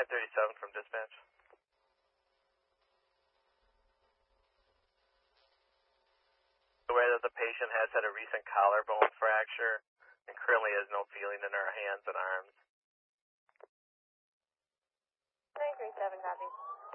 537 from dispatch. Aware that the patient has had a recent collarbone fracture and currently has no feeling in her hands and arms. 937 copy.